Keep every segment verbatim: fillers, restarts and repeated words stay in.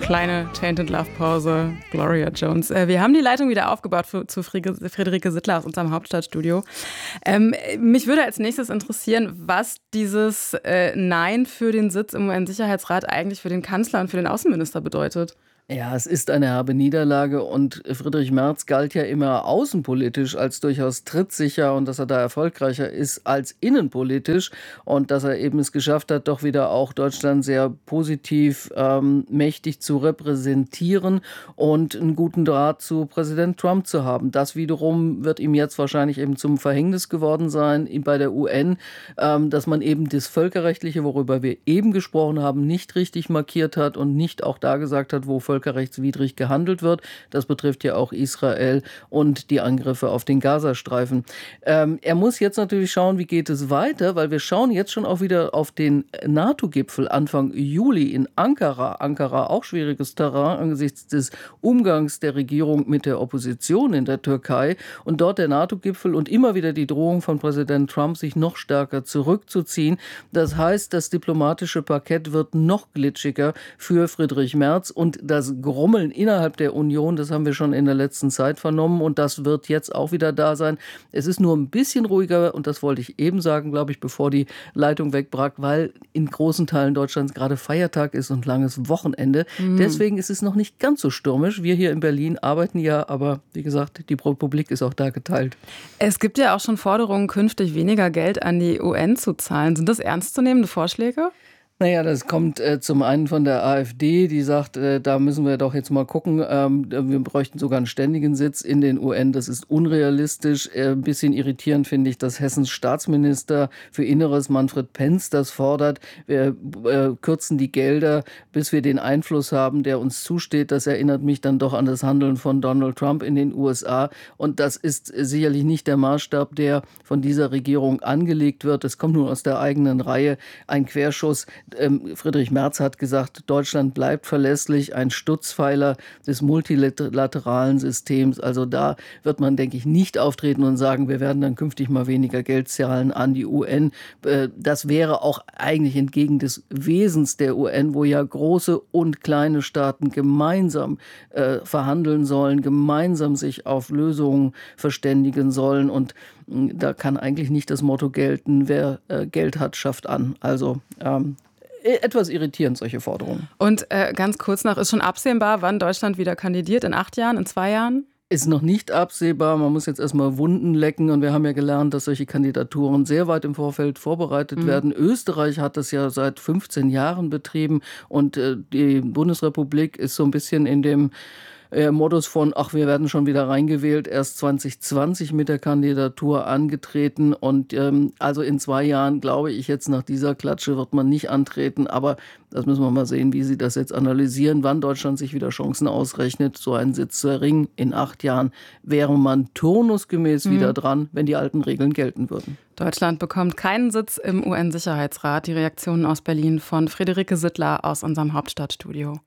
Kleine Tainted Love Pause, Gloria Jones. Äh, wir haben die Leitung wieder aufgebaut für, zu Friederike Sittler aus unserem Hauptstadtstudio. Ähm, mich würde als nächstes interessieren, was dieses äh, Nein für den Sitz im U N-Sicherheitsrat eigentlich für den Kanzler und für den Außenminister bedeutet. Ja, es ist eine herbe Niederlage und Friedrich Merz galt ja immer außenpolitisch als durchaus trittsicher und dass er da erfolgreicher ist als innenpolitisch und dass er eben es geschafft hat, doch wieder auch Deutschland sehr positiv ähm, mächtig zu repräsentieren und einen guten Draht zu Präsident Trump zu haben. Das wiederum wird ihm jetzt wahrscheinlich eben zum Verhängnis geworden sein bei der U N, ähm, dass man eben das Völkerrechtliche, worüber wir eben gesprochen haben, nicht richtig markiert hat und nicht auch da gesagt hat, wo völkerrechtswidrig gehandelt wird. Das betrifft ja auch Israel und die Angriffe auf den Gazastreifen. Ähm, er muss jetzt natürlich schauen, wie geht es weiter, weil wir schauen jetzt schon auch wieder auf den NATO-Gipfel Anfang Juli in Ankara. Ankara auch schwieriges Terrain angesichts des Umgangs der Regierung mit der Opposition in der Türkei und dort der NATO-Gipfel und immer wieder die Drohung von Präsident Trump, sich noch stärker zurückzuziehen. Das heißt, das diplomatische Parkett wird noch glitschiger für Friedrich Merz und das Grummeln innerhalb der Union, das haben wir schon in der letzten Zeit vernommen und das wird jetzt auch wieder da sein. Es ist nur ein bisschen ruhiger und das wollte ich eben sagen, glaube ich, bevor die Leitung wegbrach, weil in großen Teilen Deutschlands gerade Feiertag ist und langes Wochenende. Mhm. Deswegen ist es noch nicht ganz so stürmisch. Wir hier in Berlin arbeiten ja, aber wie gesagt, die Republik ist auch da geteilt. Es gibt ja auch schon Forderungen, künftig weniger Geld an die U N zu zahlen. Sind das ernstzunehmende Vorschläge? Naja, das kommt äh, zum einen von der AfD, die sagt, äh, da müssen wir doch jetzt mal gucken, ähm, wir bräuchten sogar einen ständigen Sitz in den U N, das ist unrealistisch. Äh, ein bisschen irritierend finde ich, dass Hessens Staatsminister für Inneres Manfred Penz das fordert. Wir äh, kürzen die Gelder, bis wir den Einfluss haben, der uns zusteht. Das erinnert mich dann doch an das Handeln von Donald Trump in den U S A und das ist sicherlich nicht der Maßstab, der von dieser Regierung angelegt wird. Es kommt nur aus der eigenen Reihe, ein Querschuss. Friedrich Merz hat gesagt, Deutschland bleibt verlässlich, ein Stützpfeiler des multilateralen Systems. Also da wird man, denke ich, nicht auftreten und sagen, wir werden dann künftig mal weniger Geld zahlen an die U N. Das wäre auch eigentlich entgegen des Wesens der U N, wo ja große und kleine Staaten gemeinsam äh, verhandeln sollen, gemeinsam sich auf Lösungen verständigen sollen. Und da kann eigentlich nicht das Motto gelten, wer äh, Geld hat, schafft an. Also ähm, etwas irritierend, solche Forderungen. Und äh, ganz kurz noch, ist schon absehbar, wann Deutschland wieder kandidiert? In acht Jahren, in zwei Jahren? Ist noch nicht absehbar. Man muss jetzt erstmal Wunden lecken. Und wir haben ja gelernt, dass solche Kandidaturen sehr weit im Vorfeld vorbereitet mhm. werden. Österreich hat das ja seit fünfzehn Jahren betrieben. Und äh, die Bundesrepublik ist so ein bisschen in dem äh, Modus von, ach, wir werden schon wieder reingewählt, erst zwanzig zwanzig mit der Kandidatur angetreten. Und ähm, also in zwei Jahren, glaube ich, jetzt nach dieser Klatsche wird man nicht antreten. Aber das müssen wir mal sehen, wie Sie das jetzt analysieren, wann Deutschland sich wieder Chancen ausrechnet, so einen Sitz zu erringen. In acht Jahren wäre man turnusgemäß mhm. wieder dran, wenn die alten Regeln gelten würden. Deutschland bekommt keinen Sitz im U N-Sicherheitsrat. Die Reaktionen aus Berlin von Friederike Sittler aus unserem Hauptstadtstudio.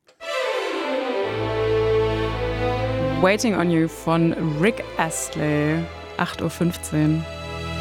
Waiting on You von Rick Astley, acht Uhr fünfzehn.